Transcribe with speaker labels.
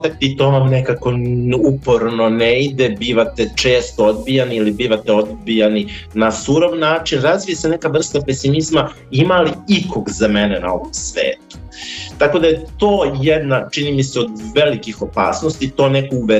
Speaker 1: i to vam nekako uporno ne ide, bivate često odbijani ili bivate odbijani na surov način, razvije se neka vrsta pesimizma, ima li ikog za mene na ovom svetu. Tako da je to jedna, čini mi se, od velikih opasnosti, to neko uverenje